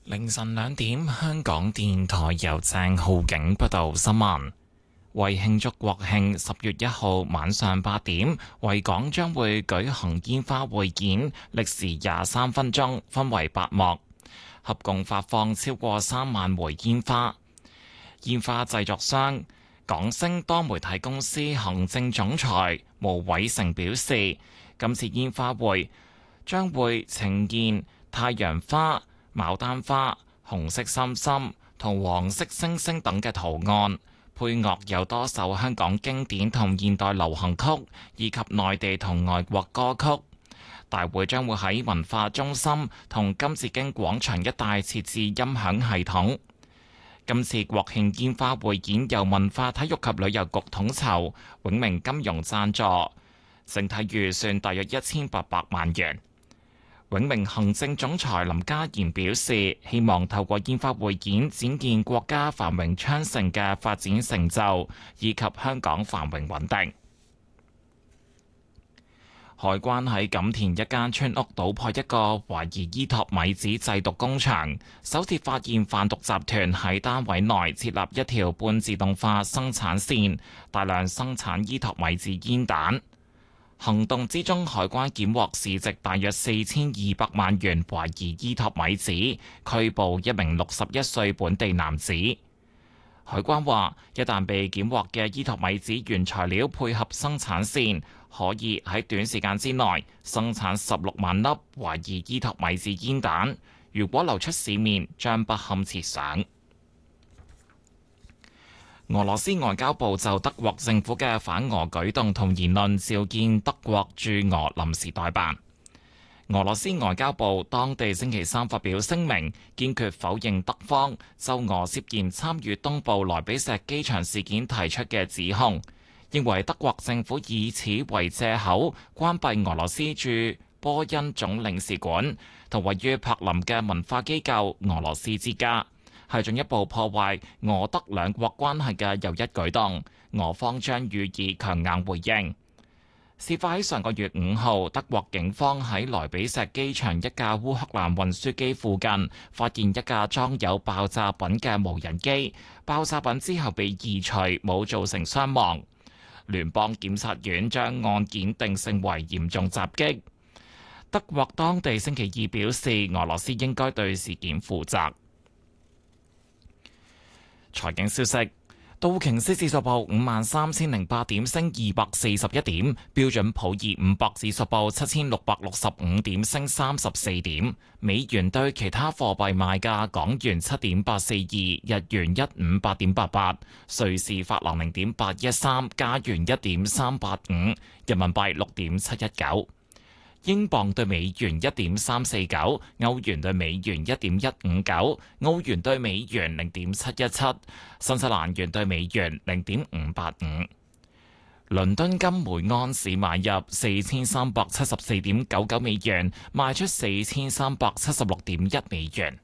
凌晨2點，香港電台由鄭浩景報道新聞。為慶祝國慶10月1號晚上8點，維港將會舉行煙花匯演，歷時23分鐘，分為8幕，合共發放超過3萬枚煙花。煙花製作商港星多媒體公司行政總裁毛偉成表示，今次煙花會將會呈現太陽花、牡丹花、紅色心心同黃色星星等嘅圖案，配樂有多首香港經典同現代流行曲，以及內地同外國歌曲。大會將會喺文化中心同金紫荊廣場一帶設置音響系統。今次國慶煙花匯演由文化體育及旅遊局統籌，永明金融贊助，整體預算大約1800萬元。永明行政總裁林嘉賢表示，希望透過煙花匯演展現國家繁榮昌盛嘅發展成就，以及香港繁榮穩定。海關喺錦田一間村屋搗破一個懷疑伊托米子製毒工場，首次發現販毒集團喺單位內設立一條半自動化生產線，大量生產伊托米子煙彈。行動之中，海關檢獲市值大約4200萬元懷疑伊托米子，拘捕一名61歲本地男子。海關話，一旦被檢獲嘅伊托米子原材料配合生產線，可以喺短時間之內生產16萬粒懷疑伊托米子煙彈。如果流出市面，將不堪設想。俄羅斯外交部就德國政府嘅反俄舉動同言論召見德國駐俄臨時代辦。俄羅斯外交部當地星期三發表聲明，堅決否認德方就俄涉嫌參與東部萊比錫機場事件提出嘅指控，認為德國政府以此為藉口關閉俄羅斯駐波恩總領事館同位於柏林嘅文化機構俄羅斯之家，係進一步破壞俄德兩國關係嘅又一舉動，俄方將予以強硬回應。事發喺上個月5號，德國警方喺萊比錫機場一架烏克蘭運輸機附近發現一架裝有爆炸品嘅無人機，爆炸品之後被移除，冇造成傷亡。聯邦檢察院將案件定性為嚴重襲擊。德國當地星期二表示，俄羅斯應該對事件負責。財經消息：道瓊斯指數報53,008點，升241點；標準普爾500指數報7665點，升34點。美元對其他貨幣賣價：港元7.842，日元158.88，瑞士法郎0.813，加元1.385，人民幣6.719。英鎊對美元1.349，歐元對美元1.159，澳元對美元0.717，新西蘭元對美元0.585。倫敦金每盎司買入4374.99美元，賣出4376.1美元。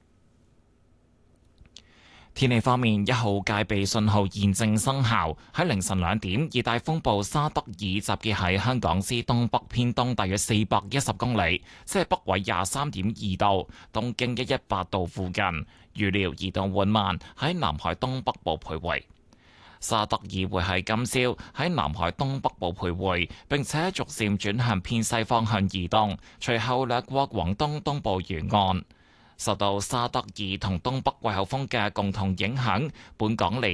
天氣方面，1號戒備信號現正生效。喺凌晨2點，熱帶風暴沙德爾集結喺香港之東北偏東大約410公里，即係北緯23.2度、東經118度附近。預料移動緩慢，喺南海東北部徘徊。沙德爾會喺今朝喺南海東北部徘徊，並且逐漸轉向偏西方向移動，隨後掠過廣東東部沿岸。受到沙德爾同東北季候風嘅共同影響，本港離